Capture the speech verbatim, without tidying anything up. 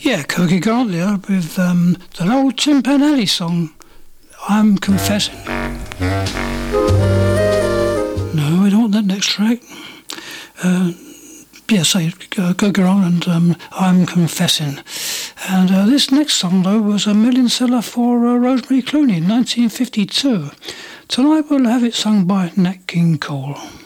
Yeah, Kirky Grant there with um, the old Tim Panelli song, I'm Confessing. No, I don't want that next track. Uh, yeah, say, uh, Kirky Grant and um, I'm Confessing. And uh, this next song, though, was a million seller for uh, Rosemary Clooney in nineteen fifty-two. Tonight we'll have it sung by Nat King Cole.